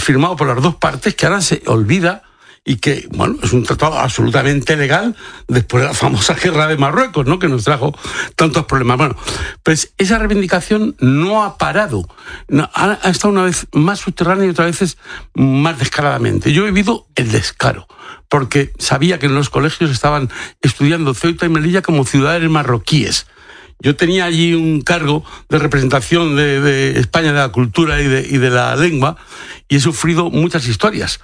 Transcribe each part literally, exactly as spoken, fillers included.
firmado por las dos partes, que ahora se olvida y que, bueno, es un tratado absolutamente legal después de la famosa guerra de Marruecos, ¿no?, que nos trajo tantos problemas. Bueno, pues esa reivindicación no ha parado. No, ha, ha estado una vez más subterránea y otra vez más descaradamente. Yo he vivido el descaro, porque sabía que en los colegios estaban estudiando Ceuta y Melilla como ciudades marroquíes. Yo tenía allí un cargo de representación de, de España de la cultura y de, y de la lengua, y he sufrido muchas historias.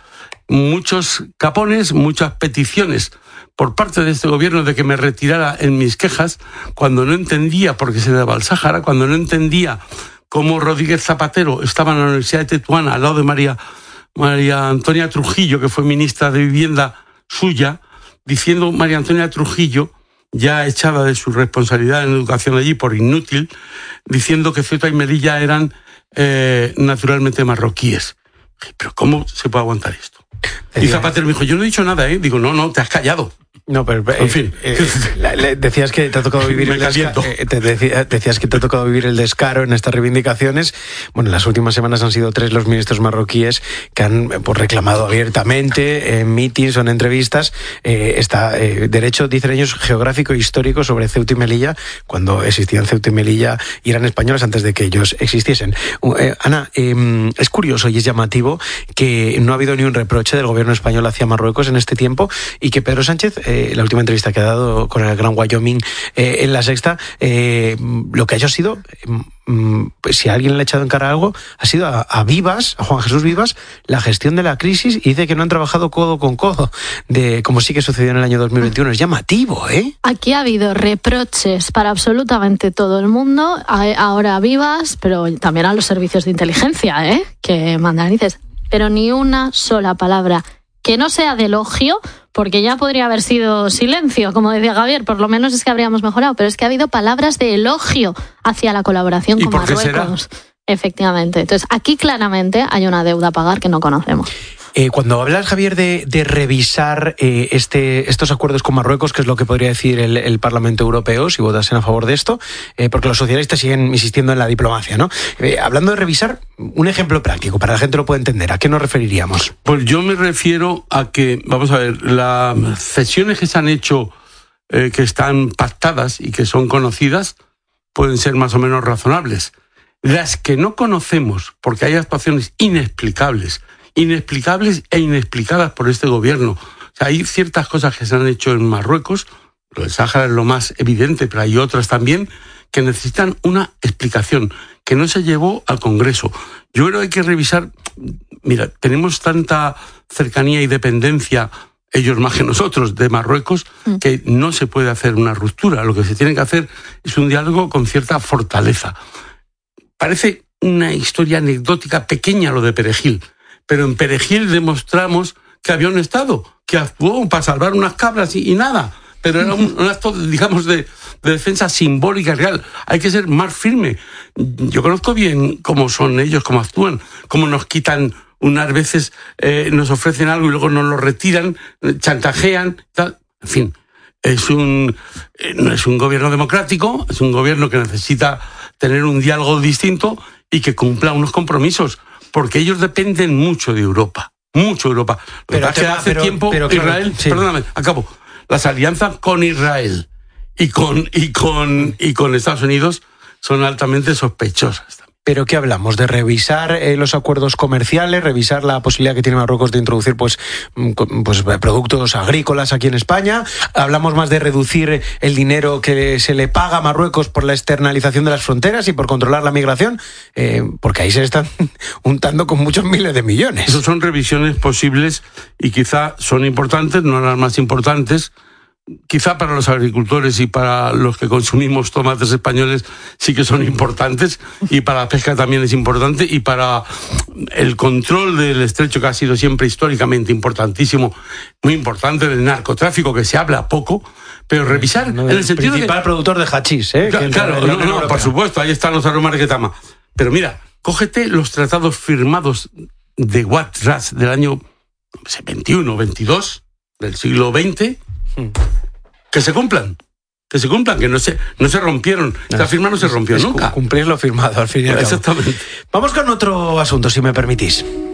Muchos capones, muchas peticiones por parte de este gobierno de que me retirara en mis quejas cuando no entendía por qué se daba el Sáhara, cuando no entendía cómo Rodríguez Zapatero estaba en la Universidad de Tetuán al lado de María, María Antonia Trujillo, que fue ministra de Vivienda suya, diciendo María Antonia Trujillo, ya echada de su responsabilidad en educación allí por inútil, diciendo que Ceuta y Melilla eran eh, naturalmente marroquíes. Pero ¿cómo se puede aguantar esto? Y Zapatero me dijo, yo no he dicho nada, ¿eh? Digo, no, no, te has callado. No, pero en eh, fin. Eh, decías que te ha tocado vivir el descaro, eh, te decía, decías que te ha tocado vivir el descaro en estas reivindicaciones. Bueno, en las últimas semanas han sido tres los ministros marroquíes que han pues, reclamado abiertamente en mítines o en entrevistas eh, está eh, derecho, dicen ellos, geográfico e histórico sobre Ceuta y Melilla, cuando existían Ceuta y Melilla y eran españoles antes de que ellos existiesen. Eh, Ana, eh, es curioso y es llamativo que no ha habido ni un reproche del gobierno español hacia Marruecos en este tiempo y que Pedro Sánchez eh, la última entrevista que ha dado con el Gran Wyoming eh, en La Sexta, eh, lo que ha hecho ha sido, eh, pues si a alguien le ha echado en cara algo, ha sido a, a Vivas, a Juan Jesús Vivas, la gestión de la crisis, y dice que no han trabajado codo con codo, de como sí que sucedió en el año dos mil veintiuno. Es llamativo, ¿eh? Aquí ha habido reproches para absolutamente todo el mundo, ahora a Vivas, pero también a los servicios de inteligencia, ¿eh?, que mandan, dices, pero ni una sola palabra que no sea de elogio, porque ya podría haber sido silencio, como decía Javier, por lo menos es que habríamos mejorado, pero es que ha habido palabras de elogio hacia la colaboración con Marruecos. Efectivamente. Entonces, aquí claramente hay una deuda a pagar que no conocemos. Eh, cuando hablas, Javier, de, de revisar eh, este, estos acuerdos con Marruecos, ¿qué es lo que podría decir el, el Parlamento Europeo si votasen a favor de esto? Eh, porque los socialistas siguen insistiendo en la diplomacia, ¿no? Eh, hablando de revisar, un ejemplo práctico, para que la gente lo pueda entender, ¿a qué nos referiríamos? Pues yo me refiero a que, vamos a ver, las cesiones que se han hecho, eh, que están pactadas y que son conocidas, pueden ser más o menos razonables. Las que no conocemos, porque hay actuaciones inexplicables, inexplicables e inexplicadas por este gobierno. O sea, hay ciertas cosas que se han hecho en Marruecos, lo del Sáhara es lo más evidente, pero hay otras también que necesitan una explicación, que no se llevó al Congreso. Yo creo que hay que revisar, mira, tenemos tanta cercanía y dependencia, ellos más que nosotros, de Marruecos, que no se puede hacer una ruptura. Lo que se tiene que hacer es un diálogo con cierta fortaleza. Parece una historia anecdótica pequeña lo de Perejil, pero en Perejil demostramos que había un Estado que actuó para salvar unas cabras y, y nada, pero era un, un acto, digamos, de, de defensa simbólica real. Hay que ser más firme. Yo conozco bien cómo son ellos, cómo actúan, cómo nos quitan unas veces, eh, nos ofrecen algo y luego nos lo retiran, chantajean, tal. En fin, es un, eh, no es un gobierno democrático, es un gobierno que necesita tener un diálogo distinto y que cumpla unos compromisos, porque ellos dependen mucho de Europa, mucho de Europa. Pero hace pero, tiempo pero, claro, Israel, sí. perdóname, acabo, las alianzas con Israel y con, y con, y con Estados Unidos son altamente sospechosas. ¿Pero qué hablamos? ¿De revisar eh, los acuerdos comerciales, revisar la posibilidad que tiene Marruecos de introducir pues, pues productos agrícolas aquí en España? ¿Hablamos más de reducir el dinero que se le paga a Marruecos por la externalización de las fronteras y por controlar la migración? Eh, porque ahí se están untando con muchos miles de millones. Esas son revisiones posibles y quizá son importantes, no las más importantes. Quizá para los agricultores y para los que consumimos tomates españoles sí que son importantes, y para la pesca también es importante, y para el control del estrecho, que ha sido siempre históricamente importantísimo, muy importante, del narcotráfico, que se habla poco, pero revisar no, en el sentido principal de... productor de hachís, ¿eh? Claro, claro no, no, por supuesto, ahí están los aromas de Ketama. Pero mira, cógete los tratados firmados de Ouattara del año no sé, veintiuno, veintidós, del siglo veinte... Que se cumplan, que se cumplan, que no se, no se rompieron. No, la firma no se rompió es nunca. Cumplir lo firmado, al fin y al cabo. Exactamente. Vamos con otro asunto, si me permitís.